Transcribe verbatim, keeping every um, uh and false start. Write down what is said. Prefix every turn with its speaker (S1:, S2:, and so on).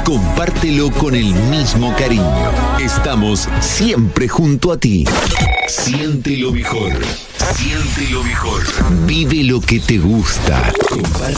S1: compártelo con el mismo cariño. Estamos siempre junto a ti. Siente lo mejor. Siente lo mejor. Vive lo que te gusta. Comparte